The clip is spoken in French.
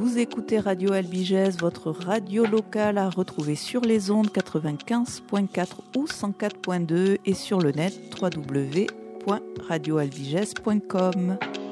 Vous écoutez Radio Albigès, votre radio locale à retrouver sur les ondes 95.4 ou 104.2 et sur le net www.radioalbigès.com.